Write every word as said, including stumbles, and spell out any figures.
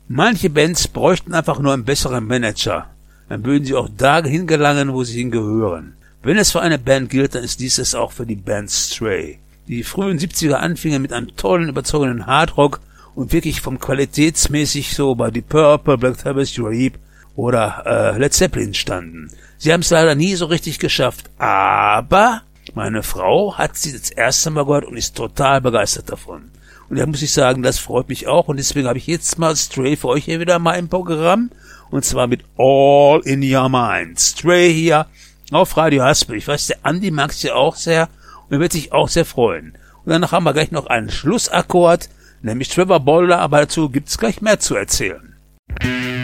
Manche Bands bräuchten einfach nur einen besseren Manager. Dann würden sie auch da hingelangen, wo sie hingehören. Wenn es für eine Band gilt, dann ist dies es auch für die Band Stray. Die frühen siebziger anfingen mit einem tollen, überzeugenden Hardrock und wirklich vom qualitätsmäßig so bei Deep Purple, Black Sabbath, U A oder äh, Led Zeppelin standen. Sie haben es leider nie so richtig geschafft, aber meine Frau hat sie das erste Mal gehört und ist total begeistert davon. Und da muss ich sagen, das freut mich auch und deswegen habe ich jetzt mal Stray für euch hier wieder mal im Programm und zwar mit All in Your Mind. Stray hier auf Radio Haspel. Ich weiß, der Andi mag es ja auch sehr und er wird sich auch sehr freuen. Und danach haben wir gleich noch einen Schlussakkord, nämlich Trevor Bolder, aber dazu gibt's gleich mehr zu erzählen.